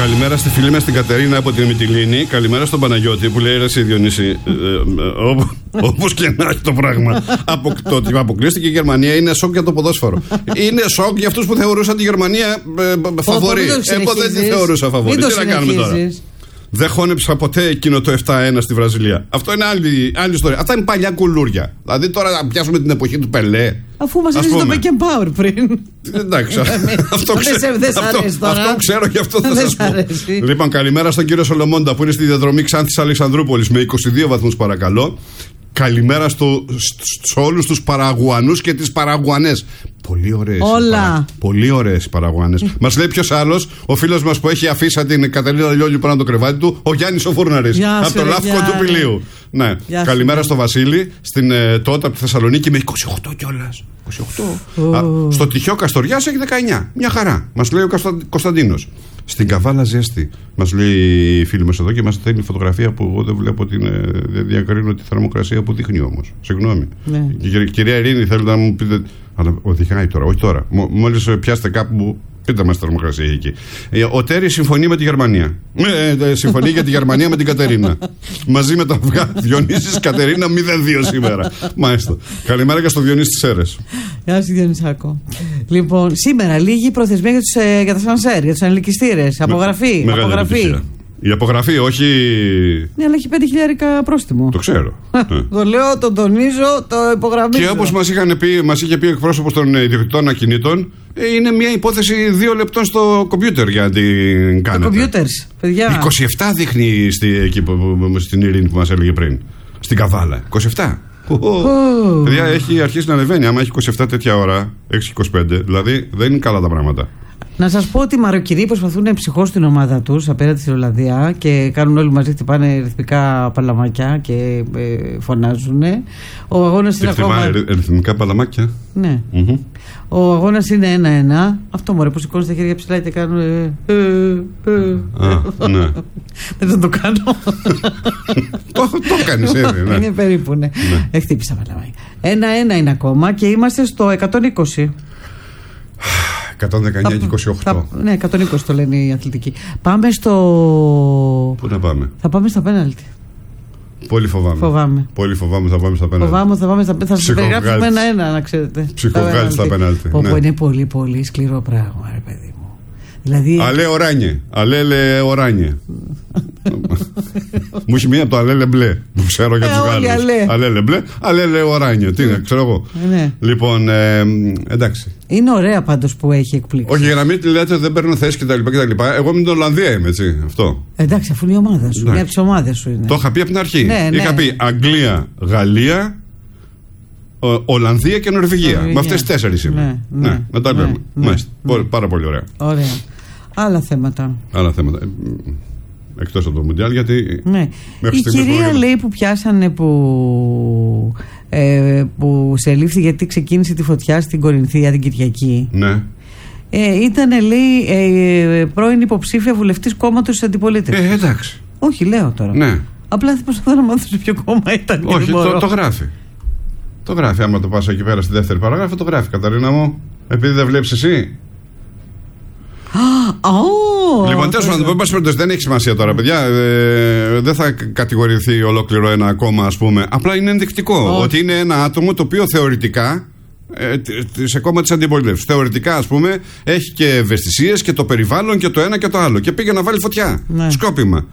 Καλημέρα στη φίλη μας την Κατερίνα από την Μυτιλήνη. Καλημέρα στον Παναγιώτη που λέει: Εσύ Διονύση, όπως και να έχει το πράγμα, το ότι αποκλείστηκε η Γερμανία είναι σοκ για το ποδόσφαιρο. Είναι σοκ για αυτούς που θεωρούσαν τη Γερμανία φαβορί. Εγώ δεν τη θεωρούσα φαβορί. Τι να κάνουμε τώρα. Δεν χώνεψα ποτέ εκείνο το 7-1 στη Βραζιλία. Αυτό είναι άλλη ιστορία. Αυτά είναι παλιά κουλούρια. Δηλαδή τώρα να πιάσουμε την εποχή του Πελέ. Αφού μας αρέσει το Beckenbauer πριν. Εντάξει. Αυτό ξέρω και αυτό θα σας πω. Λοιπόν, καλημέρα στον κύριο Σολομώντα που είναι στη διαδρομή Ξάνθης Αλεξανδρούπολης με 22 βαθμούς παρακαλώ. Καλημέρα σε όλους τους Παραγουανούς και τις Παραγουανές. Πολύ ωραίες. Όλα. Πολύ ωραίες οι Παραγουανές. Μας λέει ποιος άλλος, ο φίλος μας που έχει αφήσει την Κατερίνα Λιόλιου πάνω το κρεβάτι του, ο Γιάννης ο Φούρναρης. Από το Λάφκο του Πηλίου. Ναι. Καλημέρα στο Βασίλη, στην τότε από τη Θεσσαλονίκη με 28 κιόλας. 28. Στο Τυχαίο Καστοριάς έχει 19. Μια χαρά. Μας λέει ο Κωνσταντίνος. Στην Καβάλα ζέστη, μας λέει η φίλη μας εδώ και μας στέλνει φωτογραφία που εγώ δεν βλέπω δεν διακρίνω τη θερμοκρασία που δείχνει όμως. Συγγνώμη. Ναι. Κυρία Ειρήνη, θέλετε να μου πείτε. Αλλά οδηγάει τώρα, όχι τώρα. Μόλις πιάσετε κάπου, πείτε μας τη θερμοκρασία εκεί. Ο Τέρης συμφωνεί με τη Γερμανία. Συμφωνεί για τη Γερμανία με την Κατερίνα. Μαζί με τον αυγά Διονύσης Κατερίνα 0-2 σήμερα. Μάλιστα. Καλημέρα και στο Διονύση της Σέρες. Γεια σου Διονυσάκο. Λοιπόν, σήμερα λίγη προθεσμία για τα σανσέρ, για τους ανελκυστήρες. Απογραφή. Η απογραφή, όχι. Ναι, αλλά έχει 5.000 πρόστιμο. Το ξέρω. Το λέω, το τονίζω, το υπογραμμίζω. Και όπως μας είχε πει ο εκπρόσωπος των ιδιοκτητών ακινήτων, είναι μια υπόθεση 2 λεπτών στο κομπιούτερ για να την κάνετε. Το κομπιούτερ, παιδιά. 27 δείχνει στην Ειρήνη που μας έλεγε πριν. Στην Καβάλα. 27. Παιδιά, έχει αρχίσει να ανεβαίνει. Άμα έχει 27 τέτοια ώρα, 6-25, δηλαδή δεν είναι καλά τα πράγματα. Να σας πω ότι οι Μαροκινοί προσπαθούν να εμψυχώσουν την ομάδα τους απέναντι στην Ολλανδία και κάνουν όλοι μαζί, χτυπάνε ρυθμικά παλαμάκια και φωνάζουν. Ο αγώνας είναι ακόμα. Ρυθμικά παλαμάκια. Ναι. Mm-hmm. Ο αγώνας είναι 1-1. Αυτό μωρέ που σηκώνουν τα χέρια ψηλά και κάνουν. Ναι. Δεν θα το κάνω. Το κάνεις έτσι. Είναι περίπου, ναι. Χτύπησα παλαμάκια. 1-1 είναι ακόμα και είμαστε στο 120. 119 και 28. Ναι, 120 το λένε οι αθλητικοί. Πάμε στο. Πού να πάμε? Θα πάμε στα πέναλτι. Πολύ φοβάμαι. Πολύ φοβάμαι θα πάμε στα πέναλτι. Θα σας περιγράψουμε 1-1, να ξέρετε. Ψυχοβγάλει στα πέναλτι. Όπου είναι πολύ πολύ σκληρό πράγμα, ρε παιδί μου. Δηλαδή. Αλέ οράνιε. Αλέλε οράνιε. Μου έχει μείνει από το αλέλε μπλε που ξέρω για τους Γάλλους. Αλέλε μπλε, αλέλε οράνιε. Τι είναι, ξέρω εγώ. Λοιπόν, εντάξει. Είναι ωραία πάντως που έχει εκπλήξει. Όχι, για να μην τη λέτε δεν παίρνω θέση κτλ. Εγώ με την Ολλανδία είμαι, έτσι. Αυτό. Εντάξει, αφού είναι η ομάδα σου. Μια από τις ομάδες σου είναι. Το είχα πει από την αρχή. Είχα πει Αγγλία, Γαλλία, Ολλανδία και Νορβηγία. Με αυτές τις 4 είμαι. Ναι, να τα λέμε. Πάρα πολύ ωραία. Ωραία. Άλλα θέματα. Εκτός από το Μουντιάλ, γιατί. Ναι. Η κυρία λέει που πιάσανε που σε λήφθη γιατί ξεκίνησε τη φωτιά στην Κορινθία την Κυριακή. Ναι. Ήταν, λέει, πρώην υποψήφια βουλευτής κόμματος της αντιπολίτευσης. Εντάξει. Όχι, λέω τώρα. Ναι. Απλά θα προσπαθώ να μάθω σε ποιο κόμμα ήταν. Όχι, το γράφει. Το γράφει. Άμα το πας εκεί πέρα στη δεύτερη παράγραφο, το γράφει, Καταρίνα μου. Επειδή δεν βλέπεις εσύ. Λοιπόν, τέλος πάντων, δεν έχει σημασία τώρα, παιδιά. Δεν θα κατηγορηθεί ολόκληρο ένα κόμμα, ας πούμε. Απλά είναι ενδεικτικό ότι είναι ένα άτομο το οποίο θεωρητικά σε κόμμα της αντιπολίτευσης. Θεωρητικά, ας πούμε, έχει και ευαισθησίες και το περιβάλλον και το ένα και το άλλο. Και πήγε να βάλει φωτιά. Σκόπιμα.